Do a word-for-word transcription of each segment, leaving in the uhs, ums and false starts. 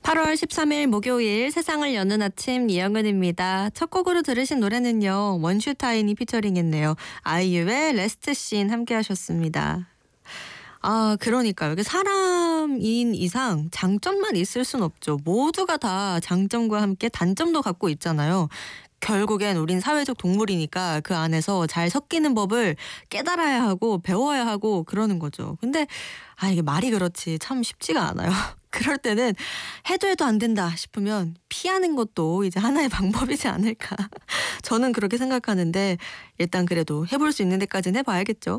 팔월 십삼일 목요일 세상을 여는 아침 이영은입니다. 첫 곡으로 들으신 노래는요. 원슈타인이 피처링했네요. 아이유의 레스트씬 함께 하셨습니다. 아, 그러니까요. 이게 사람인 이상 장점만 있을 순 없죠. 모두가 다 장점과 함께 단점도 갖고 있잖아요. 결국엔 우린 사회적 동물이니까 그 안에서 잘 섞이는 법을 깨달아야 하고 배워야 하고 그러는 거죠. 근데 아 이게 말이 그렇지 참 쉽지가 않아요. 그럴 때는 해도 해도 안 된다 싶으면 피하는 것도 이제 하나의 방법이지 않을까. 저는 그렇게 생각하는데 일단 그래도 해볼 수 있는 데까지는 해봐야겠죠.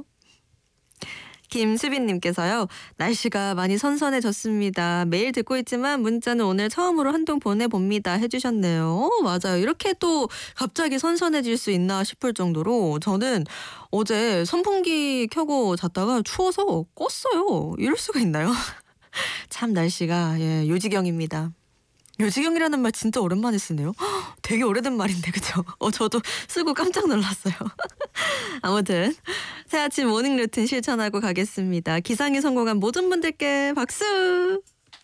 김수빈님께서요. 날씨가 많이 선선해졌습니다. 매일 듣고 있지만 문자는 오늘 처음으로 한 통 보내봅니다 해주셨네요. 어, 맞아요. 이렇게 또 갑자기 선선해질 수 있나 싶을 정도로 저는 어제 선풍기 켜고 잤다가 추워서 껐어요. 이럴 수가 있나요? 참 날씨가 예, 요지경입니다. 요지경이라는 말 진짜 오랜만에 쓰네요. 허, 되게 오래된 말인데 그죠? 어 저도 쓰고 깜짝 놀랐어요. 아무튼 새 아침 모닝 루틴 실천하고 가겠습니다. 기상에 성공한 모든 분들께 박수!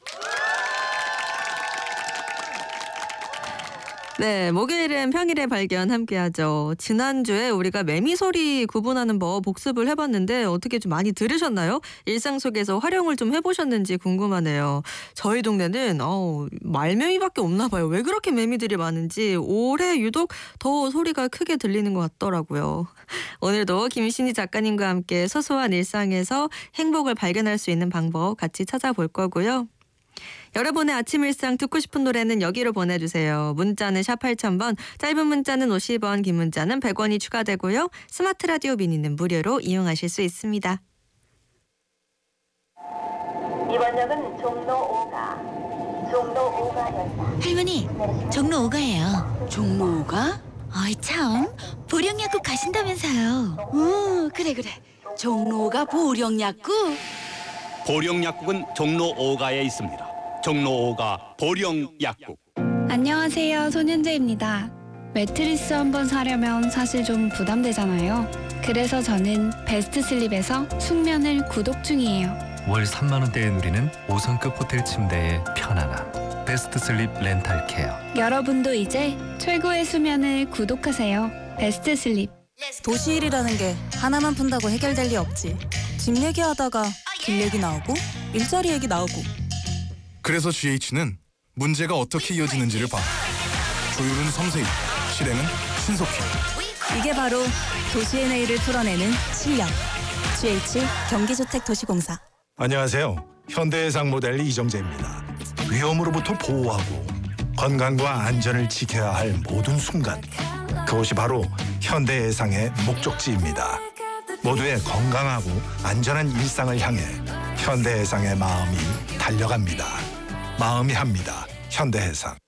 네, 목요일은 평일의 발견 함께하죠. 지난주에 우리가 매미 소리 구분하는 법 복습을 해봤는데 어떻게 좀 많이 들으셨나요? 일상 속에서 활용을 좀 해보셨는지 궁금하네요. 저희 동네는 어, 말매미밖에 없나 봐요. 왜 그렇게 매미들이 많은지 올해 유독 더 소리가 크게 들리는 것 같더라고요. 오늘도 김신희 작가님과 함께 소소한 일상에서 행복을 발견할 수 있는 방법 같이 찾아볼 거고요. 여러분의 아침 일상 듣고 싶은 노래는 여기로 보내주세요. 문자는 샵 팔천 번, 짧은 문자는 오십 원, 긴 문자는 백 원이 추가되고요. 스마트 라디오 미니는 무료로 이용하실 수 있습니다. 이번 역은 종로 오가, 종로 오가역입니다. 할머니, 종로 오가예요. 종로 오가? 어이 참, 보령약국 가신다면서요. 어, 그래 그래. 종로 오가 보령약국? 보령약국은 종로 오가에 있습니다. 종로 오가 보령약국. 안녕하세요, 손윤재입니다. 매트리스 한번 사려면 사실 좀 부담되잖아요. 그래서 저는 베스트 슬립에서 숙면을 구독 중이에요. 월 삼만 원대에 누리는 오 성급 호텔 침대의 편안함. 베스트 슬립 렌탈 케어. 여러분도 이제 최고의 수면을 구독하세요. 베스트 슬립. 도시일이라는 게 하나만 푼다고 해결될 리 없지. 집 얘기하다가 길 얘기 나오고 일자리 얘기 나오고. 그래서 지에이치는 문제가 어떻게 이어지는지를 봐. 조율은 섬세히, 실행은 신속히. 이게 바로 도시의 내일을 풀어내는 실력. 지에이치 경기주택도시공사. 안녕하세요. 현대해상 모델 이정재입니다. 위험으로부터 보호하고 건강과 안전을 지켜야 할 모든 순간. 그것이 바로 현대해상의 목적지입니다. 모두의 건강하고 안전한 일상을 향해 현대해상의 마음이 달려갑니다. 마음이 합니다. 현대해상.